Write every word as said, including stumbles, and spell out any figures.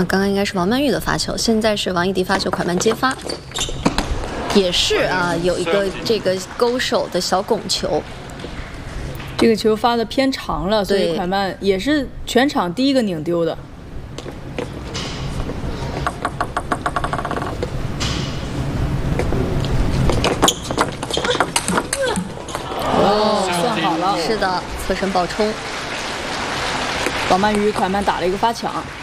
啊，刚刚应该是王曼玉的发球，现在是王艺迪发球，蒯曼接发，也是啊，有一个这个勾手的小拱球。 这个球发的偏长了，所以蒯曼也是全场第一个拧丢的。哦，算好了。 是的，侧身爆冲。 王曼玉、蒯曼打了一个发抢。